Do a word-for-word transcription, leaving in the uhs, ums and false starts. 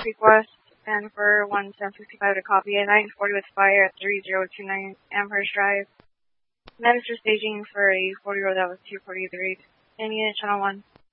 request and for one seven fifty-five to copy a nine forty with fire at three zero two nine Amherst Drive. Medics are staging for a forty-year-old that was two forty-three. Any unit channel one.